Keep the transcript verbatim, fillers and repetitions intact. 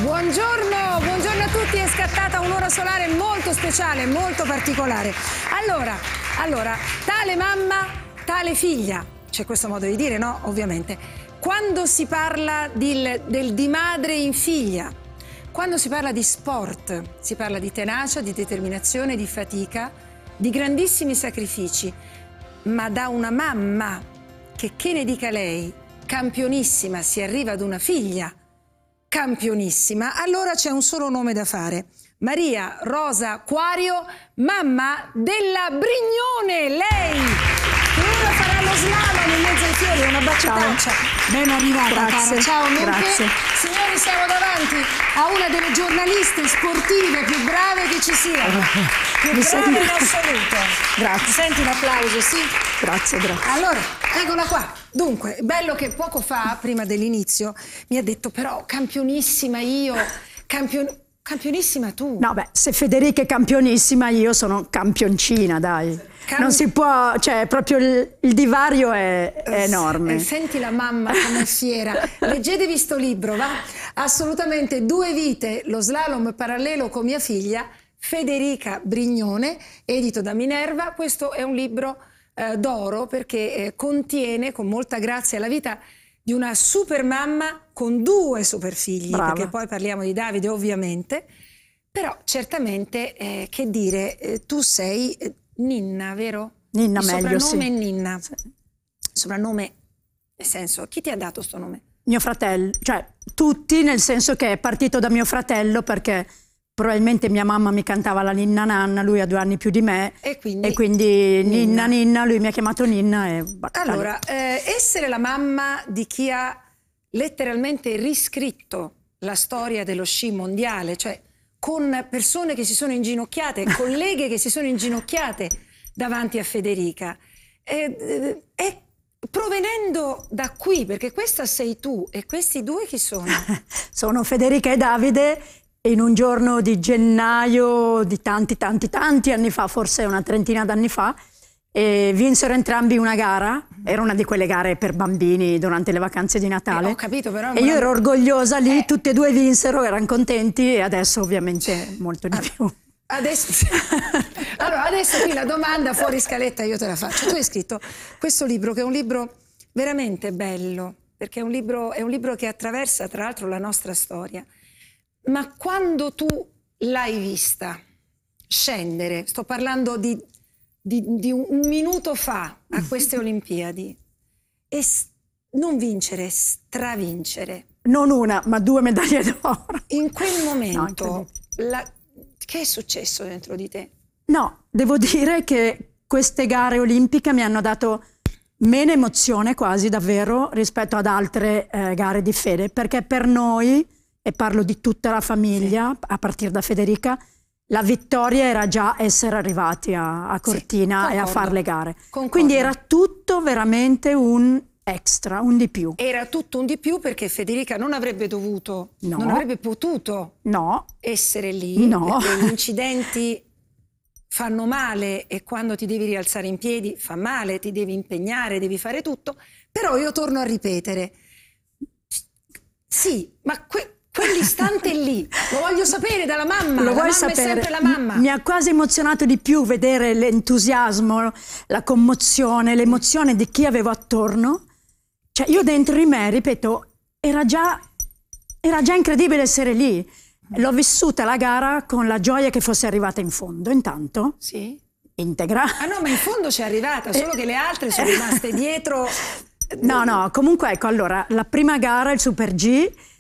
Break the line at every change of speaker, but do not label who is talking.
Buongiorno, buongiorno a tutti, è scattata un'ora solare molto speciale, molto particolare. Allora, allora, tale mamma, tale figlia, c'è questo modo di dire, no? Ovviamente. Quando si parla di, del di madre in figlia, quando si parla di sport, si parla di tenacia, di determinazione, di fatica, di grandissimi sacrifici, ma da una mamma che, che ne dica lei, campionissima, si arriva ad una figlia campionissima, allora c'è un solo nome da fare. Maria Rosa Quario, mamma della Brignone, lei che ora farà lo slalom in mezzo ai fiori, una baciataccia. Ben arrivata,
grazie,
cara. Ciao, nonché,
grazie.
Signori, siamo davanti a una delle giornaliste sportive più brave che ci siano, più
Mi
brave
senti-
in assoluto.
Grazie.
Senti l'applauso, sì?
Grazie, grazie.
Allora, eccola qua. Dunque, bello che poco fa, prima dell'inizio, mi ha detto però campionissima io, campion... campionissima tu.
No, beh, se Federica è campionissima, io sono campioncina, dai.
Cam-
Non si può, cioè, proprio il, il divario è, è enorme.
Eh, senti la mamma come fiera. Leggetevi sto libro, va? Assolutamente, Due vite, lo slalom parallelo con mia figlia, Federica Brignone, edito da Minerva. Questo è un libro eh, d'oro perché eh, contiene con molta grazia la vita di una super mamma con due super figli,
Brava.
perché poi parliamo di Davide ovviamente, però certamente, eh, che dire, eh, tu sei eh, Ninna, vero?
Ninna
Il
meglio,
soprannome
sì.
è Ninna. Soprannome, nel senso, chi ti ha dato sto nome?
Mio fratello, cioè tutti, nel senso che è partito da mio fratello perché probabilmente mia mamma mi cantava la ninna nanna, lui ha due anni più di me
E quindi,
e quindi ninna
Ninna.
ninna, lui mi ha chiamato Ninna e basta.
Allora, eh, essere la mamma di chi ha letteralmente riscritto la storia dello sci mondiale, cioè con persone che si sono inginocchiate, colleghe che si sono inginocchiate davanti a Federica, eh, eh, è provenendo da qui, perché questa sei tu e questi due chi sono?
Sono Federica e Davide e in un giorno di gennaio di tanti tanti tanti anni fa, forse una trentina d'anni fa, e vinsero entrambi una gara. Era una di quelle gare per bambini durante le vacanze di Natale.
Eh, ho capito, però
E io ero orgogliosa lì,
Eh.
tutti e due vinsero, erano contenti e adesso ovviamente molto di più.
Adesso, allora, adesso qui la domanda fuori scaletta io te la faccio. Tu hai scritto questo libro che è un libro veramente bello, perché è un libro, è un libro che attraversa tra l'altro la nostra storia. Ma quando tu l'hai vista scendere, sto parlando di, di, di un minuto fa a queste Olimpiadi, e s- non vincere, stravincere,
Non una, ma due medaglie d'oro.
in quel
No,
momento,
incredibile.
la- che è successo dentro di te?
No, devo dire che queste gare olimpiche mi hanno dato meno emozione quasi davvero rispetto ad altre eh, gare di fede, perché per noi, e parlo di tutta la famiglia, a partire da Federica, la vittoria era già essere arrivati a, a Cortina
Sì,
e a
concordo.
fare le gare.
Concordo.
Quindi era tutto veramente un extra, un di più.
Era tutto un di più perché Federica non avrebbe dovuto,
No.
non avrebbe potuto
No,
essere lì,
No.
perché gli incidenti fanno male e quando ti devi rialzare in piedi fa male, ti devi impegnare, devi fare tutto, però io torno a ripetere, sì, ma que- quell'istante lì, lo voglio sapere dalla mamma,
lo
la
vuoi
mamma
sapere?
è sempre la mamma.
Mi ha quasi emozionato di più vedere l'entusiasmo, la commozione, l'emozione di chi avevo attorno. Cioè io dentro di me, ripeto, era già, era già incredibile essere lì. L'ho vissuta la gara con la gioia che fosse arrivata in fondo, intanto,
Sì?
integra.
Ah no, ma in fondo c'è arrivata, solo che le altre sono rimaste dietro.
No, no, comunque ecco, allora, la prima gara, il Super G,